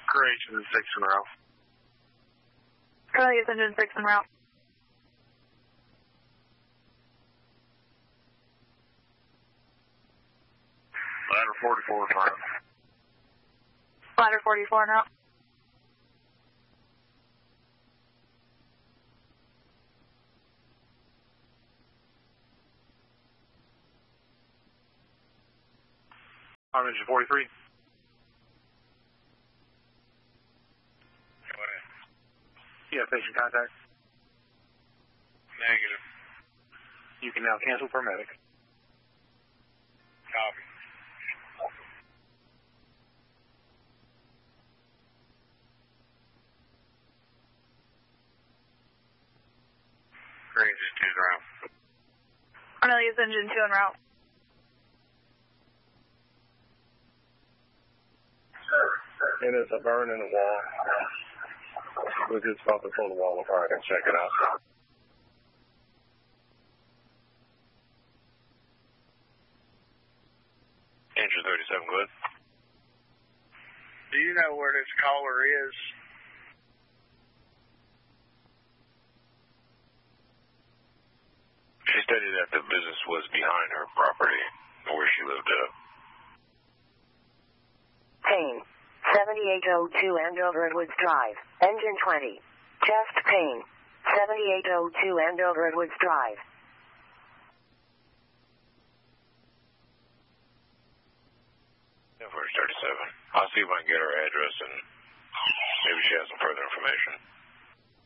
Great, engine 6 en route. Cornelius engine 6 en route. Ladder 44 en route. Ladder 44 en route. I'm engine 43. Yeah, patient contact. Negative. You can now cancel paramedic. Copy. Great, engine 2's around. Cornelius engine 2 en route. And it's a burn in the wall. We're just about to pull the wall apart and check it out. Engine 37, good. Do you know where this caller is? She stated that the business was behind her property, where she lived up. Payne, 7802 Andover Woods Drive, engine 20. Chest Payne, 7802 Andover Woods Drive. First 37. I'll see if I can get her address and maybe she has some further information.